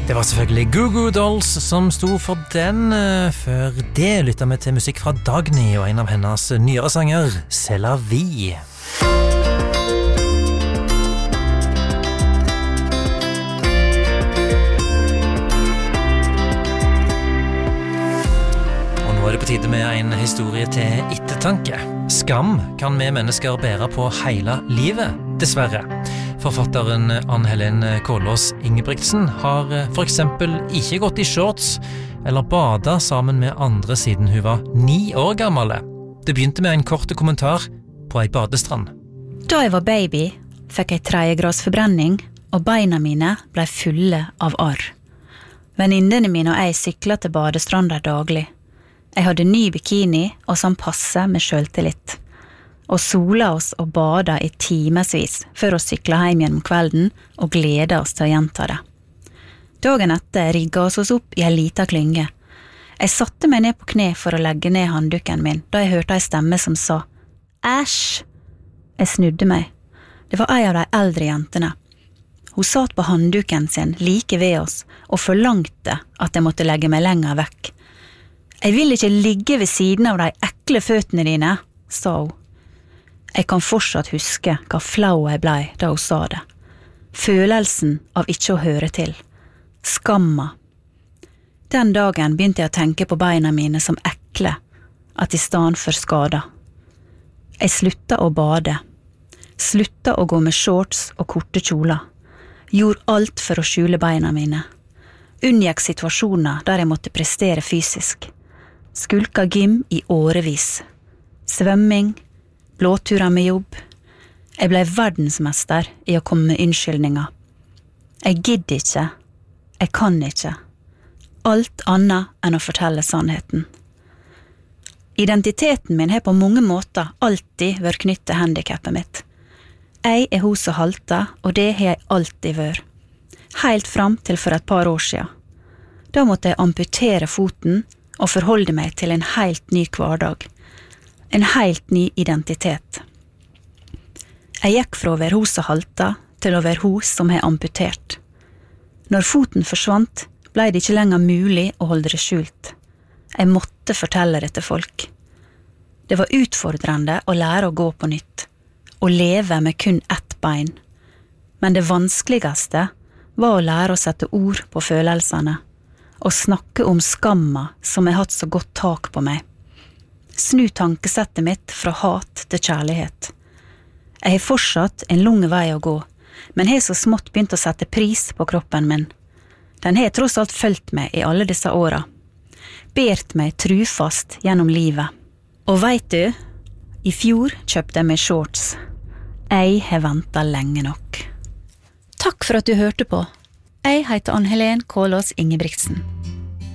Det var selvfølgelig Goo Goo Dolls som sto for den. Før det lyttet vi til musikk fra Dagny og en av hennes nyere sanger, C'est la vie. Og nå er det på tide med en historie til ettertanke. Skam kan vi mennesker bære på hele livet, dessverre. Forfatteren Ann-Helen Kålås Ingebrigtsen har for eksempel ikke gått i shorts eller badet sammen med andre siden hun var 9 år gammel. Det begynte med en kort kommentar på en badestrand. Da jeg var baby, fikk jeg tredjegradsforbrenning, og beina mine ble fulle av arr. Venninnene mine og jeg syklet til badestrander daglig. Jeg hadde ny bikini og sånn passe med selvtillit. Og sola oss og bada i timesvis før å sykle hjem gjennom kvelden og glede oss til å gjenta det. Dagen etter rigget oss opp i en liten klynge. Jeg satte meg ned på kne for å legge ned handduken min, da jeg hørte en stemme som sa «Æsj!». Jeg snudde meg. Det var en av de eldre jentene. Hun satt på handduken sin like ved oss og forlangte at jeg måtte legge meg lenger vekk. «Jeg vil ikke ligge ved siden av de ekle føttene dine», sa hun. Jeg kan fortsatt huske hva flau jeg blei da hun sa det. Følelsen av ikke å høre til. Skamma. Den dagen begynte jeg å tenke på beina mine som ekle, at i stedet for skada. Jeg slutta å bade. Slutta å gå med shorts og korte kjoler. Gjorde alt for å skjule beina mine. Unngikk situasjoner der jeg måtte prestere fysisk. Skulka gym i årevis. Svømming, blåturer med jobb. Jeg ble verdensmester i å komme med unnskyldninger. Jeg gidder ikke. Jeg kan ikke. Alt annet enn å fortelle sannheten. Identiteten min har på mange måter alltid vært knyttet til handicapet mitt. Jeg er hun som halter, og det har jeg alltid vært. Helt fram til for et par år siden. Da måtte jeg amputere foten og forholde meg til en helt ny hverdag. En helt ny identitet. Jeg gikk fra å være hun som halta til å være hun som har amputert. Når foten forsvant, ble det ikke lenger mulig å holde det skjult. Jeg måtte fortelle det til folk. Det var utfordrende å lære å gå på nytt, å leve med kun ett bein. Men det vanskeligste var å lære å sette ord på følelsene, og snakke om skamma som har hatt så godt tak på meg. Snu tankesettet mitt fra hat til kjærlighet. Jeg har fortsatt en lang vei å gå, men har så smått begynt å sette pris på kroppen min. Den har tross alt fulgt meg i alle disse åra. Bert meg trufast gjennom livet. Og vet du, i fjor kjøpte jeg meg shorts. Jeg har ventet lenge nok. Takk for at du hørte på. Jeg heter Ann-Helen Kålås Ingebrigtsen.